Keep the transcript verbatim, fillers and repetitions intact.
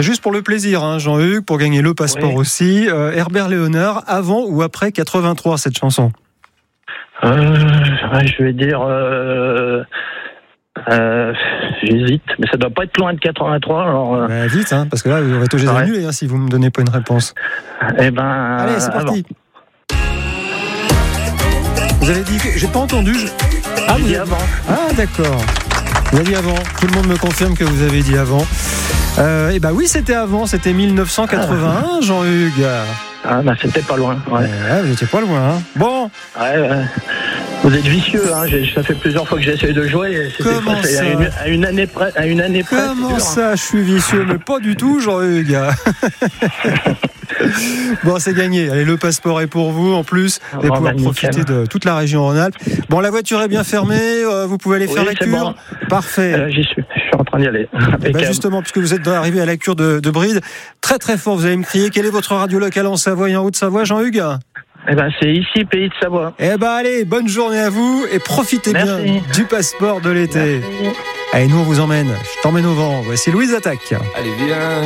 C'est juste pour le plaisir, hein, Jean-Hugues, pour gagner le passeport oui. aussi. Euh, Herbert Léonard, avant ou après quatre-vingt-trois, cette chanson? euh, Je vais dire... Euh... Euh, j'hésite, mais ça doit pas être loin de quatre-vingt-trois. Alors, euh... bah, vite, hein, parce que là, vous aurez toujours ouais. annulé hein, si vous me donnez pas une réponse. Eh ben, allez, c'est parti. Vous avez dit que j'ai pas entendu. Je... Ah, vous dit avant. Ah, d'accord. Vous avez dit avant. Tout le monde me confirme que vous avez dit avant. Euh, et bah oui, c'était avant. C'était mille neuf cent quatre-vingt-un, ah. Jean-Hugues. Ah, bah c'était pas loin. Ouais. Ouais, vous étiez pas loin. Hein. Bon. Ouais. ouais. Vous êtes vicieux, hein. J'ai, ça fait plusieurs fois que j'essaie de jouer. Et c'était Comment pas, ça à, une, à une année près. À une année près. Comment ça, je suis vicieux, mais pas du tout, Jean-Hugues. Bon, c'est gagné. Allez, le passeport est pour vous. En plus, vous allez oh, pouvoir bah, profiter nickel. de toute la région Rhône-Alpes. Bon, la voiture est bien fermée. Euh, vous pouvez aller oui, faire la cure. Bon. Parfait. Euh, j'y suis. Je suis en train d'y aller. Bah justement, puisque vous êtes arrivé à la cure de, de Bride, très très fort. Vous allez me crier. Quelle est votre radio locale en Savoie et en Haute-Savoie, Jean-Hugues? Eh ben, c'est ici, Pays de Savoie. Eh ben, allez, bonne journée à vous et profitez Merci. bien du passeport de l'été. Merci. Allez, nous on vous emmène. Je t'emmène au vent. Voici Louise Attaque. Allez, viens.